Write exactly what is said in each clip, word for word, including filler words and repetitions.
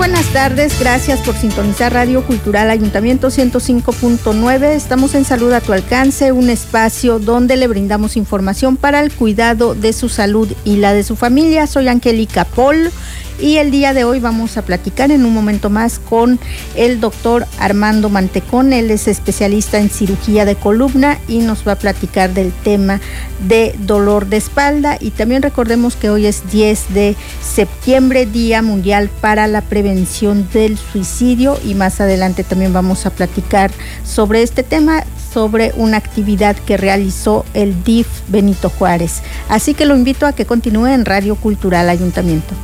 buenas tardes, gracias por sintonizar Radio Cultural Ayuntamiento ciento cinco punto nueve. Estamos en Salud a tu alcance, un espacio donde le brindamos información para el cuidado de su salud y la de su familia. Soy Angélica Pol y el día de hoy vamos a platicar en un momento más con el doctor Armando Mantecón. Él es especialista en cirugía de columna y nos va a platicar del tema de dolor de espalda. Y también recordemos que hoy es diez de septiembre, Día Mundial para la Prevención del Suicidio, y más adelante también vamos a platicar sobre este tema, sobre una actividad que realizó el D I F Benito Juárez. Así que lo invito a que continúe en Radio Cultural Ayuntamiento.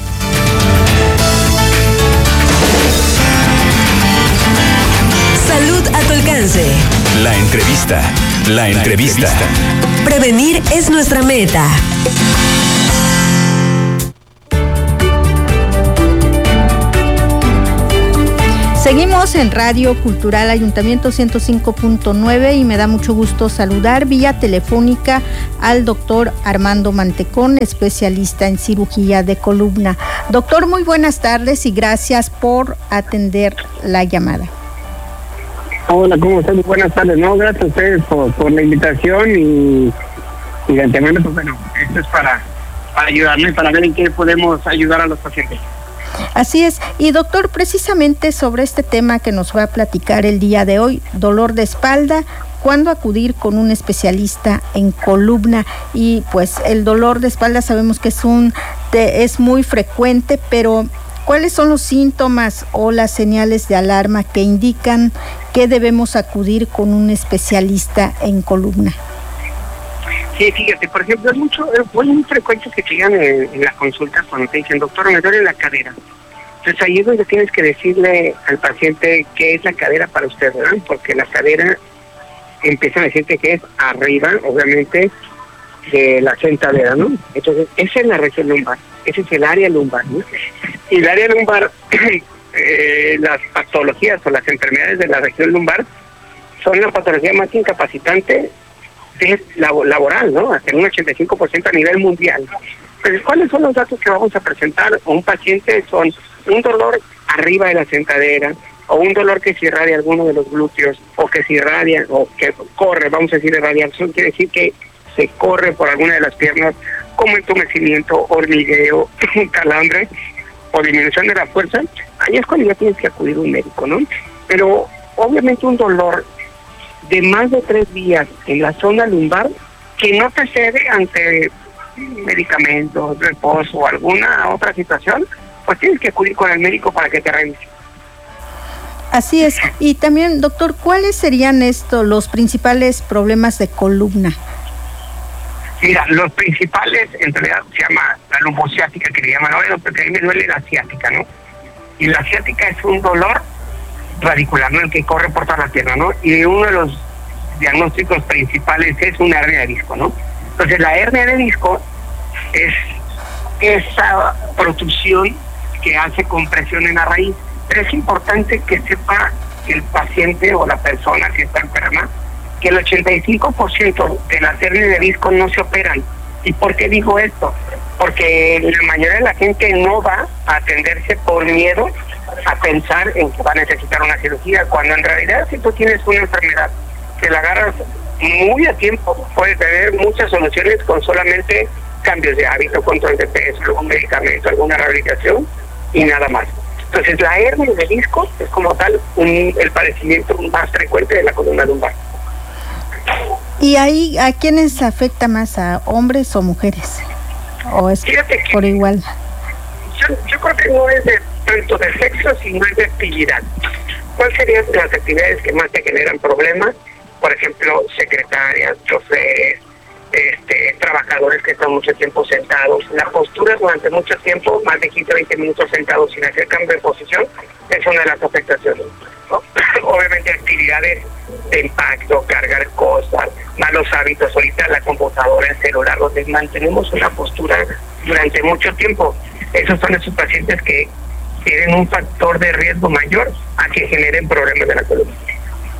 Salud a tu alcance. La entrevista. La entrevista. Prevenir es nuestra meta. Seguimos en Radio Cultural Ayuntamiento ciento cinco punto nueve y me da mucho gusto saludar vía telefónica al doctor Armando Mantecón, especialista en cirugía de columna. Doctor, muy buenas tardes y gracias por atender la llamada. Hola, ¿cómo están? Buenas tardes. No, gracias a ustedes por, por la invitación y, y de antemano, pues bueno, esto es para, para ayudarles, para ver en qué podemos ayudar a los pacientes. Así es. Y doctor, precisamente sobre este tema que nos va a platicar el día de hoy, dolor de espalda, ¿cuándo acudir con un especialista en columna? Y pues el dolor de espalda sabemos que es un de, es muy frecuente, pero ¿cuáles son los síntomas o las señales de alarma que indican que debemos acudir con un especialista en columna? Sí, fíjate, por ejemplo, es mucho, es muy frecuente que llegan en, en las consultas cuando te dicen, doctor, me duele la cadera. Entonces ahí es donde tienes que decirle al paciente qué es la cadera para usted, ¿verdad? Porque la cadera empiezan a decirte que es arriba, obviamente, de la sentadera, ¿no? Entonces, esa es la región lumbar, ese es el área lumbar, ¿no? Y el área lumbar, eh, las patologías o las enfermedades de la región lumbar son la patología más incapacitante es laboral, ¿no? Hasta un ochenta y cinco por ciento a nivel mundial. Entonces, ¿cuáles son los datos que vamos a presentar a un paciente? Son un dolor arriba de la sentadera, o un dolor que se irradia alguno de los glúteos, o que se irradia, o que corre, vamos a decir, irradiación quiere decir que se corre por alguna de las piernas, como entumecimiento, hormigueo, calambre, o disminución de la fuerza. Ahí es cuando ya tienes que acudir a un médico, ¿no? Pero, obviamente, un dolor de más de tres días en la zona lumbar que no te cede ante medicamentos, reposo o alguna otra situación, pues tienes que acudir con el médico para que te revise. Así es. Y también, doctor, ¿cuáles serían estos los principales problemas de columna? Mira, los principales en realidad se llama la lumbociática, que le llaman, no, porque a mí me duele la ciática, ¿no? Y la ciática es un dolor radicular, ¿no? El que corre por toda la pierna, ¿no? Y uno de los diagnósticos principales es una hernia de disco, ¿no? Entonces, la hernia de disco es esa protrusión que hace compresión en la raíz. Pero es importante que sepa el paciente o la persona que está enferma que el ochenta y cinco por ciento de las hernias de disco no se operan. ¿Y por qué digo esto? Porque la mayoría de la gente no va a atenderse por miedo a pensar en que va a necesitar una cirugía, cuando en realidad si tú tienes una enfermedad que la agarras muy a tiempo, puedes tener muchas soluciones con solamente cambios de hábito, control de peso, algún medicamento, alguna rehabilitación y nada más. Entonces la hernia de disco es como tal un, el padecimiento más frecuente de la columna lumbar. ¿Y ahí a quiénes afecta más, a hombres o mujeres? ¿O es por igual? Yo, yo creo que no es de tanto de sexo, sino es de actividad. ¿Cuáles serían las actividades que más te generan problemas? Por ejemplo, secretarias, choferes, este, trabajadores que están mucho tiempo sentados. La postura durante mucho tiempo, más de quince a veinte minutos sentados sin hacer cambio de posición, es una de las afectaciones, ¿no? Obviamente actividades de impacto, cargar cosas, malos hábitos. Ahorita la computadora, el celular, donde mantenemos una postura durante mucho tiempo. Esos son esos pacientes que tienen un factor de riesgo mayor a que generen problemas de la columna.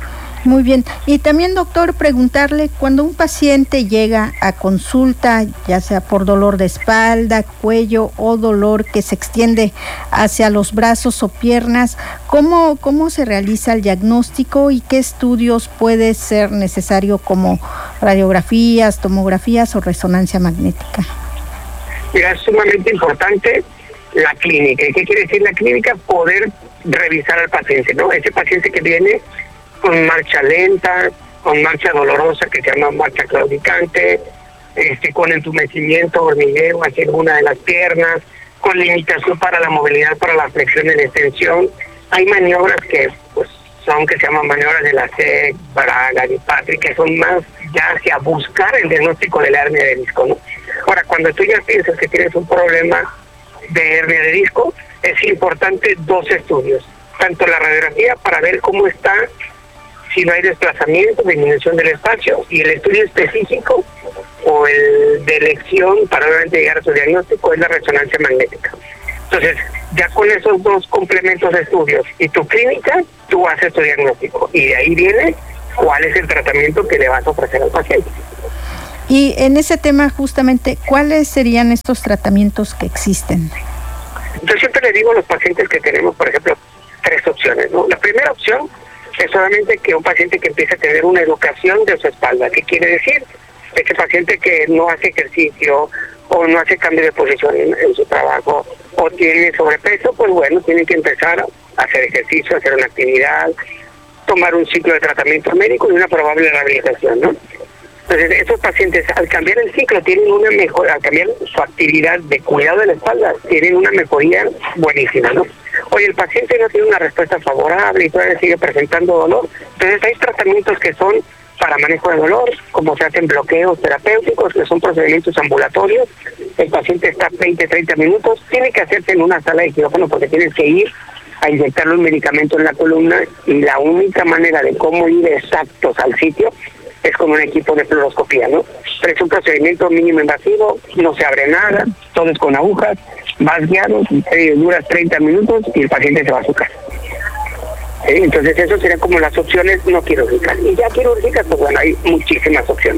Muy bien. Y también, doctor, preguntarle, cuando un paciente llega a consulta, ya sea por dolor de espalda, cuello o dolor que se extiende hacia los brazos o piernas, ¿cómo, cómo se realiza el diagnóstico y qué estudios puede ser necesario, como radiografías, tomografías o resonancia magnética? Mira, es sumamente importante la clínica. ¿Y qué quiere decir la clínica? Poder revisar al paciente, ¿no? Ese paciente que viene con marcha lenta, con marcha dolorosa que se llama marcha claudicante, este, con entumecimiento, hormigueo hacia alguna de las piernas, con limitación para la movilidad, para la flexión y la extensión. Hay maniobras que pues son que se llaman maniobras de la C E C, Braga, y Patrick, que son más ya hacia buscar el diagnóstico de la hernia de disco, ¿no? Ahora, cuando tú ya piensas que tienes un problema de hernia de disco, es importante dos estudios, tanto la radiografía para ver cómo está, si no hay desplazamiento, disminución del espacio, y el estudio específico o el de elección para realmente llegar a su diagnóstico es la resonancia magnética. Entonces, ya con esos dos complementos de estudios y tu clínica, tú haces tu diagnóstico, y de ahí viene cuál es el tratamiento que le vas a ofrecer al paciente. Y en ese tema, justamente, ¿cuáles serían estos tratamientos que existen? Yo siempre le digo a los pacientes que tenemos, por ejemplo, tres opciones, ¿no? La primera opción es solamente que un paciente que empiece a tener una educación de su espalda. ¿Qué quiere decir? Ese paciente que no hace ejercicio o no hace cambio de posición en, en su trabajo o tiene sobrepeso, pues bueno, tiene que empezar a hacer ejercicio, hacer una actividad, tomar un ciclo de tratamiento médico y una probable rehabilitación, ¿no? Entonces, esos pacientes, al cambiar el ciclo, tienen una mejor, al cambiar su actividad de cuidado de la espalda, tienen una mejoría buenísima, ¿no? Oye, el paciente no tiene una respuesta favorable y todavía sigue presentando dolor. Entonces, hay tratamientos que son para manejo de dolor, como se hacen bloqueos terapéuticos, que son procedimientos ambulatorios. El paciente está veinte, treinta minutos, tiene que hacerse en una sala de quirófano porque tienes que ir a inyectarle un medicamento en la columna, y la única manera de cómo ir exactos al sitio es con un equipo de fluoroscopía, ¿no? Pero es un procedimiento mínimo invasivo, no se abre nada, todo es con agujas, vas guiado, eh, duras treinta minutos y el paciente se va a su casa. ¿Sí? Entonces, esas serían como las opciones no quirúrgicas. Y ya quirúrgicas, pues bueno, hay muchísimas opciones.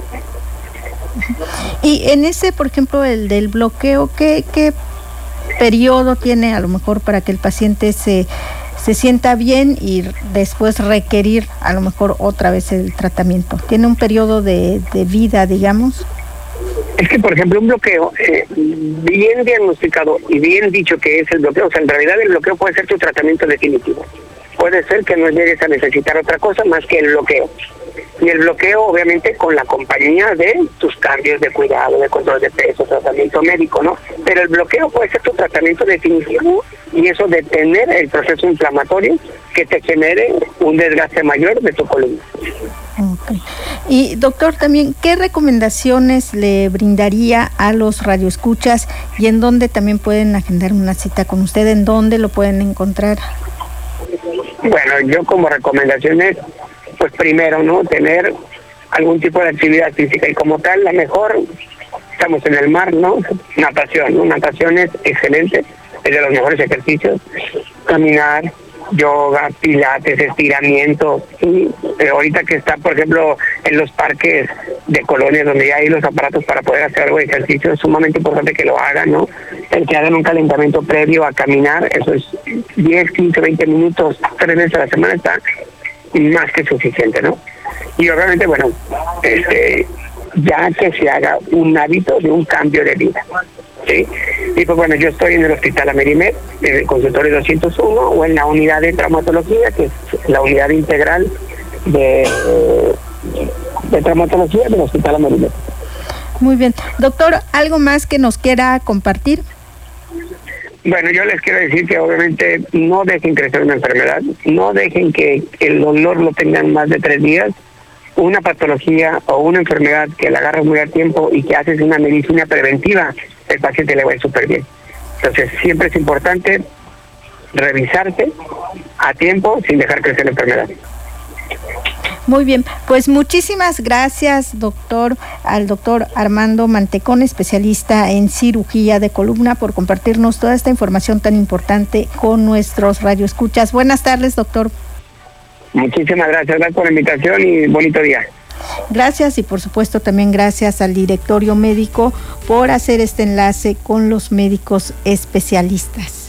Y en ese, por ejemplo, el del bloqueo, ¿qué, qué periodo tiene a lo mejor para que el paciente se... se sienta bien y después requerir a lo mejor otra vez el tratamiento? ¿Tiene un periodo de, de vida, digamos? Es que, por ejemplo, un bloqueo eh, bien diagnosticado y bien dicho que es el bloqueo, o sea, en realidad el bloqueo puede ser tu tratamiento definitivo. Puede ser que no llegues a necesitar otra cosa más que el bloqueo. Y el bloqueo, obviamente, con la compañía de tus cambios de cuidado, de control de peso, tratamiento médico, ¿no? Pero el bloqueo puede ser tu tratamiento definitivo, y eso detener el proceso inflamatorio que te genere un desgaste mayor de tu columna. Okay. Y doctor, también, ¿qué recomendaciones le brindaría a los radioescuchas y en dónde también pueden agendar una cita con usted? ¿En dónde lo pueden encontrar? Bueno, yo como recomendaciones, pues primero, ¿no? Tener algún tipo de actividad física, y como tal, la mejor, estamos en el mar, ¿no? Natación, ¿no? Natación es excelente, es de los mejores ejercicios. Caminar, yoga, pilates, estiramiento. Y eh, ahorita que está, por ejemplo, en los parques de colonias donde ya hay los aparatos para poder hacer algo de ejercicio, es sumamente importante que lo hagan, ¿no? El que hagan un calentamiento previo a caminar, eso es diez, quince, veinte minutos, tres veces a la semana, está más que suficiente, ¿no? Y obviamente, bueno, este, ya que se haga un hábito de un cambio de vida, ¿sí? Y pues bueno, yo estoy en el Hospital Amerimed, en el consultorio doscientos uno, o en la unidad de traumatología, que es la unidad integral de, de traumatología del Hospital Amerimed. Muy bien. Doctor, ¿algo más que nos quiera compartir? Bueno, yo les quiero decir que obviamente no dejen crecer una enfermedad, no dejen que el dolor lo tengan más de tres días. Una patología o una enfermedad que la agarras muy a tiempo y que haces una medicina preventiva, el paciente le va a ir súper bien. Entonces, siempre es importante revisarte a tiempo sin dejar crecer la enfermedad. Muy bien, pues muchísimas gracias, doctor, al doctor Armando Mantecón, especialista en cirugía de columna, por compartirnos toda esta información tan importante con nuestros radioescuchas. Buenas tardes, doctor. Muchísimas gracias, gracias por la invitación y bonito día. Gracias y por supuesto también gracias al directorio médico por hacer este enlace con los médicos especialistas.